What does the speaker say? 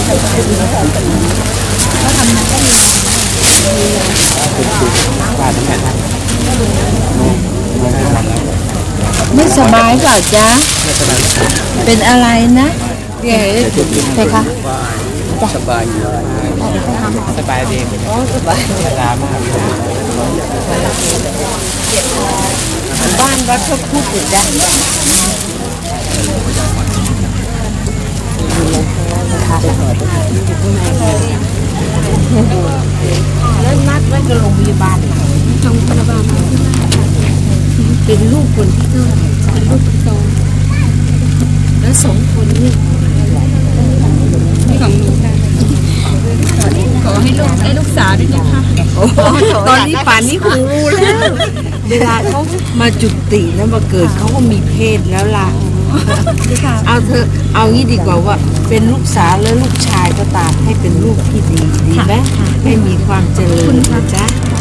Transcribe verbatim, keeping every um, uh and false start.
ก็ทำงานก็มีไม่สบายเปล่าจ๊ะเป็นอะไรนะเก๋ใช่คะสบายอยู่สบายดีโอ้สบายสบายมากบ้านวัดเขาพูดถึงได้แล้วนัดไว้กับโรงพยาบาลโรงพยาบาลเป็นลูกคนที่เท่าไหร่เป็นลูกคนโตแล้วสองคนนี่ของหนูค่ะขอให้ลูกให้ลูกสาวด้วยนะคะตอนนี้ป่านนี้คงรู้แล้วเวลาเขามาจุติแล้วมาเกิดเขาก็มีเพศแล้วล่ะเอาเธอเอางี้ดีกว่าว่าเป็นลูกสาวและลูกชายก็ตามให้เป็นลูกที่ดีดีไหมให้มีความเจริญนะจ๊ะ